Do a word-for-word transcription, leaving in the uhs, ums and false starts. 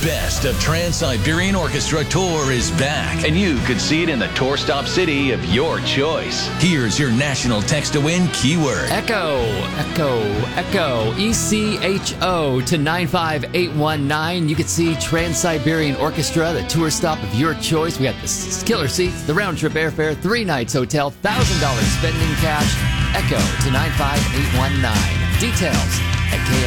best of Trans-Siberian Orchestra Tour is back, And you could see it in the tour stop city of your choice. Here's your national text-to-win keyword. Echo, Echo, Echo, E C H O to nine five eight one nine. You can see Trans-Siberian Orchestra, the tour stop of your choice. We got the killer seats, the round-trip airfare, three nights hotel, one thousand dollars spending cash. Echo to nine five eight one nine. Details at K